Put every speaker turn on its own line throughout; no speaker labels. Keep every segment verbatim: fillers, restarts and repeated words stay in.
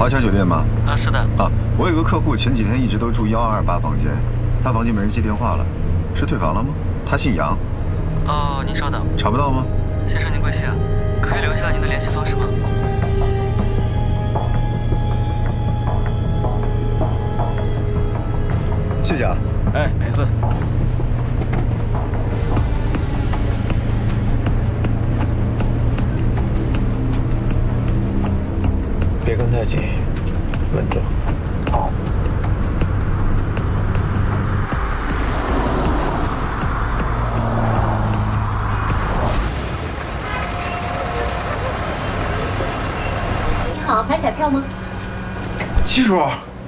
华侨酒店吗？
啊，是的。
啊，我有个客户前几天一直都住幺二八房间，他房间没人接电话了，是退房了吗？他姓杨。
哦，您稍等。
查不到吗？
先生您贵姓？可以留下您的联系方式吗？
谢谢啊。
哎，没事。
别跟太紧，稳重。
好。
你好，买彩票吗？
七叔，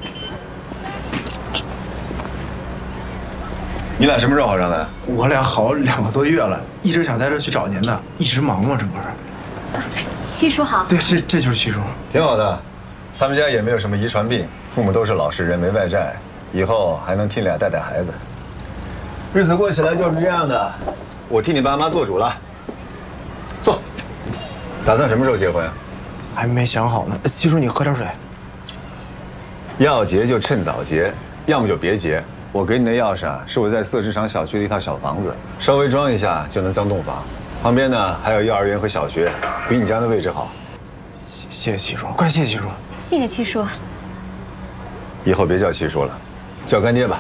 你俩什么时候好上来？
我俩好两个多月了，一直想带着去找您的，一直忙嘛，这不是。
七叔好。
对，这这就是七叔。
挺好的，他们家也没有什么遗传病，父母都是老实人，没外债，以后还能替你俩带带孩子。日子过起来就是这样的，我替你爸妈做主了。坐。打算什么时候结婚？
还没想好呢。七叔，你喝点水。
要结就趁早结，要么就别结。我给你的钥匙啊，是我在色市场小区的一套小房子，稍微装一下就能当洞房。旁边呢还有幼儿园和小学，比你家的位置好。
谢谢谢七叔，快谢谢七叔。
谢谢七叔。
以后别叫七叔了，叫干爹吧。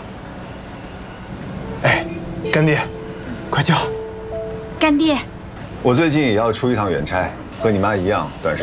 哎，干爹，快叫。
干爹。
我最近也要出一趟远差，和你妈一样，短时间。